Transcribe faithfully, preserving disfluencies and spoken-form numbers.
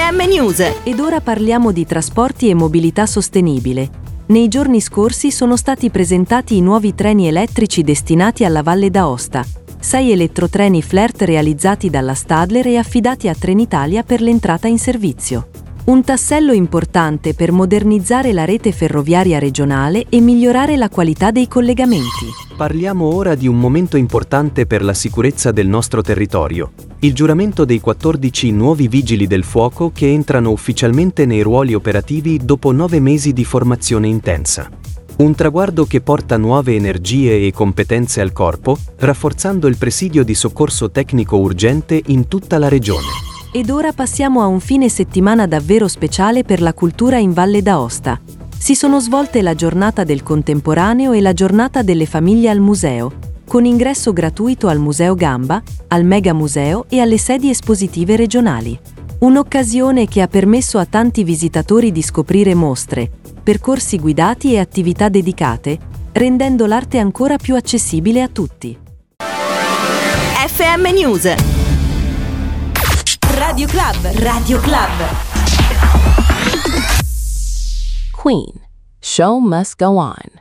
M News. Ed ora parliamo di trasporti e mobilità sostenibile. Nei giorni scorsi sono stati presentati i nuovi treni elettrici destinati alla Valle d'Aosta. Sei elettrotreni Flirt realizzati dalla Stadler e affidati a Trenitalia per l'entrata in servizio. Un tassello importante per modernizzare la rete ferroviaria regionale e migliorare la qualità dei collegamenti. Parliamo ora di un momento importante per la sicurezza del nostro territorio. Il giuramento dei quattordici nuovi vigili del fuoco che entrano ufficialmente nei ruoli operativi dopo nove mesi di formazione intensa. Un traguardo che porta nuove energie e competenze al corpo, rafforzando il presidio di soccorso tecnico urgente in tutta la regione. Ed ora passiamo a un fine settimana davvero speciale per la cultura in Valle d'Aosta. Si sono svolte la giornata del contemporaneo e la giornata delle famiglie al museo, con ingresso gratuito al Museo Gamba, al Mega Museo e alle sedi espositive regionali. Un'occasione che ha permesso a tanti visitatori di scoprire mostre, percorsi guidati e attività dedicate, rendendo l'arte ancora più accessibile a tutti. F M News. Radio Club, Radio Club. Queen, show must go on.